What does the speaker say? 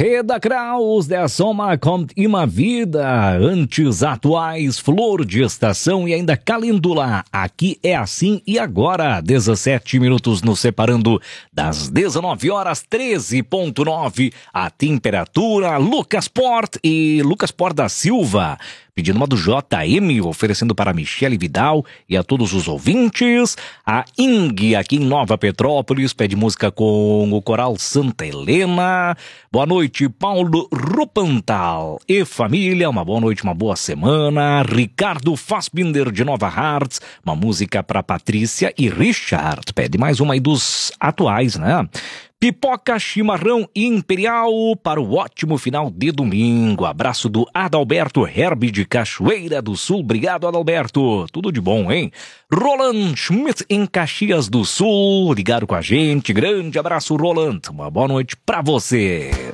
Reda Kraus, der Sommer kommt immer wieder, antes atuais, flor de estação e ainda calêndula. Aqui é assim e agora, 17 minutos nos separando das 19 horas, 13.9, a temperatura. Lucas Port da Silva, pedindo uma do JM, oferecendo para Michele Vidal e a todos os ouvintes. A Ing, aqui em Nova Petrópolis, pede música com o Coral Santa Helena. Boa noite, Paulo Rupantal e família, uma boa noite, uma boa semana. Ricardo Fassbinder, de Nova Hartz, uma música para Patrícia e Richard. Pede mais uma aí dos atuais, né? Pipoca, chimarrão imperial para o ótimo final de domingo. Abraço do Adalberto Herbe de Cachoeira do Sul. Obrigado, Adalberto. Tudo de bom, hein? Roland Schmidt em Caxias do Sul, ligado com a gente. Grande abraço, Roland. Uma boa noite pra você.